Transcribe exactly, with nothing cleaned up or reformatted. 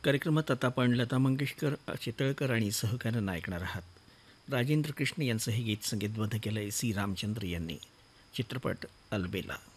कार्यक्रमात आता आपण लता मंगेशकर, चितळकर आणि सहकाऱ्यांना ऐकणार आहात. राजेंद्र कृष्ण यांचं हे गीत संगीतबद्ध केलं आहे सी रामचंद्र यांनी. चित्रपट अलबेला.